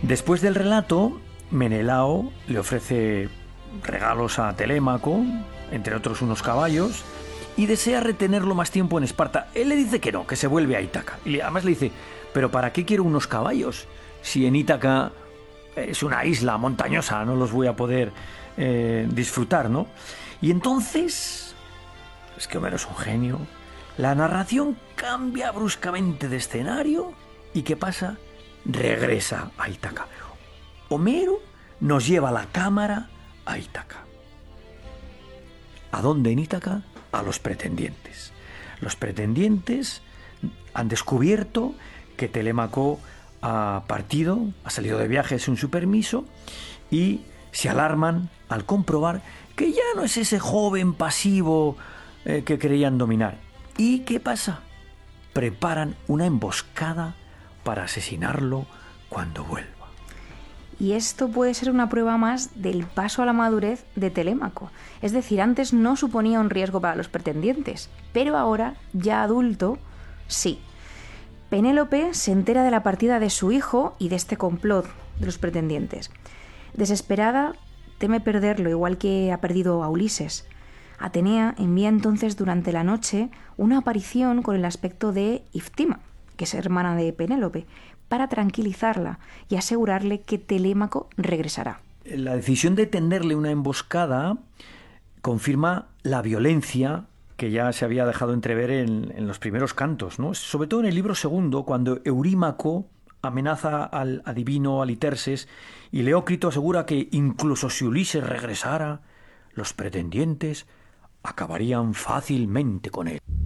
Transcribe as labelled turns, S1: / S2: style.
S1: Después del relato, Menelao le ofrece regalos a Telémaco, entre otros unos caballos, y desea retenerlo más tiempo en Esparta. Él le dice que no, que se vuelve a Ítaca. Y además le dice, ¿pero para qué quiero unos caballos? Si en Ítaca es una isla montañosa, no los voy a poder disfrutar, ¿no? Y entonces, es que Homero es un genio, la narración cambia bruscamente de escenario y ¿qué pasa? Regresa a Ítaca. Homero nos lleva la cámara a Ítaca. ¿A dónde en Ítaca? A los pretendientes. Los pretendientes han descubierto que Telémaco ha partido, ha salido de viaje sin su permiso y se alarman al comprobar que ya no es ese joven pasivo que creían dominar. ¿Y qué pasa? Preparan una emboscada para asesinarlo cuando vuelva.
S2: Y esto puede ser una prueba más del paso a la madurez de Telémaco. Es decir, antes no suponía un riesgo para los pretendientes, pero ahora, ya adulto, sí. Penélope se entera de la partida de su hijo y de este complot de los pretendientes. Desesperada, teme perderlo, igual que ha perdido a Ulises. Atenea envía entonces durante la noche una aparición con el aspecto de Iftima, que es hermana de Penélope, para tranquilizarla y asegurarle que Telémaco regresará.
S1: La decisión de tenderle una emboscada confirma la violencia que ya se había dejado entrever en los primeros cantos, ¿no? Sobre todo en el libro segundo, cuando Eurímaco amenaza al adivino Aliterses y Leócrito asegura que incluso si Ulises regresara, los pretendientes acabarían fácilmente con él.